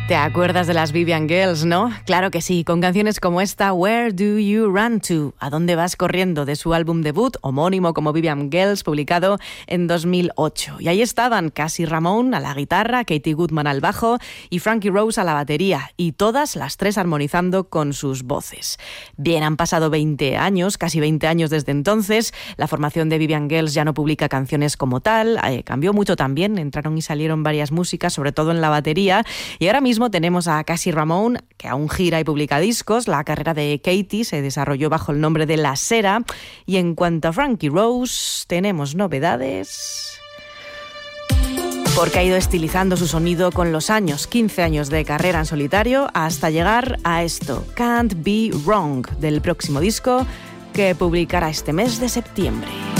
¿Te acuerdas de las Vivian Girls, no? Claro que sí, con canciones como esta, Where Do You Run To? ¿A dónde vas corriendo? De su álbum debut, homónimo como Vivian Girls, publicado en 2008. Y ahí estaban Cassie Ramone a la guitarra, Katie Goodman al bajo y Frankie Rose a la batería, y todas las tres armonizando con sus voces. Bien, han pasado 20 años, casi 20 años desde entonces. La formación de Vivian Girls ya no publica canciones como tal, cambió mucho también, entraron y salieron varias músicas, sobre todo en la batería, y ahora mismo tenemos a Cassie Ramone, que aún gira y publica discos. La carrera de Katie se desarrolló bajo el nombre de La Sera. Y en cuanto a Frankie Rose, tenemos novedades, porque ha ido estilizando su sonido con los años, 15 años de carrera en solitario, hasta llegar a esto, Can't Be Wrong, del próximo disco que publicará este mes de septiembre.